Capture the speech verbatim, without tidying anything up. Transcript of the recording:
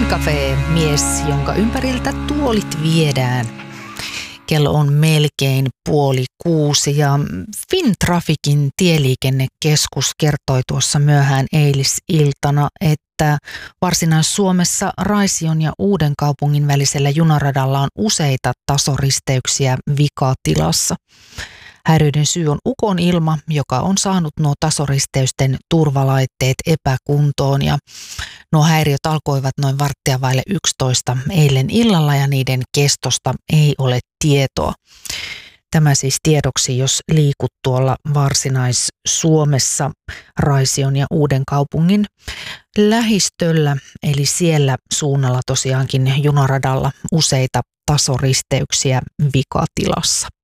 Cafe, mies, jonka ympäriltä tuolit viedään. Kello on melkein puoli kuusi ja Fintrafficin tieliikennekeskus kertoi tuossa myöhään eilisiltana, että Varsinais-Suomessa Raision ja Uudenkaupungin välisellä junaradalla on useita tasoristeyksiä vikatilassa. Häiriöiden syy on ukonilma, joka on saanut nuo tasoristeysten turvalaitteet epäkuntoon ja nuo häiriöt alkoivat noin varttia vaille yksitoista eilen illalla ja niiden kestosta ei ole tietoa. Tämä siis tiedoksi, jos liikut tuolla Varsinais-Suomessa Raision ja Uudenkaupungin lähistöllä, eli siellä suunnalla tosiaankin junaradalla useita tasoristeyksiä vikatilassa.